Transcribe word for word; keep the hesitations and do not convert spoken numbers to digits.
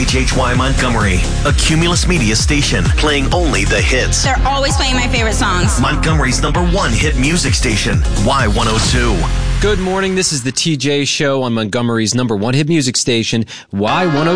H H Y Montgomery, a Cumulus Media station playing only the hits. They're always playing my favorite songs. Montgomery's number one hit music station, Y one oh two. Good morning. This is the T J Show on Montgomery's number one hit music station, Y one oh two.